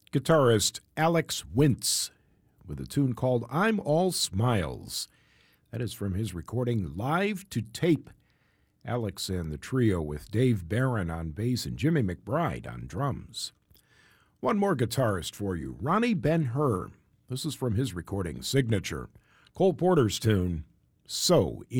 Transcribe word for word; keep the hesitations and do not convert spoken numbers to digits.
guitarist Alex Wintz with a tune called I'm All Smiles. That is from his recording Live to Tape. Alex and the trio with Dave Barron on bass and Jimmy McBride on drums. One more guitarist for you, Ronnie Ben-Hur. This is from his recording Signature. Cole Porter's tune, So